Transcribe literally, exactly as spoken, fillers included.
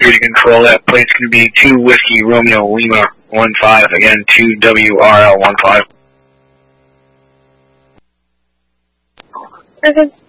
security control. That plate's going to be two Whiskey Romeo Lima one five. Again, two W R L one five. Okay.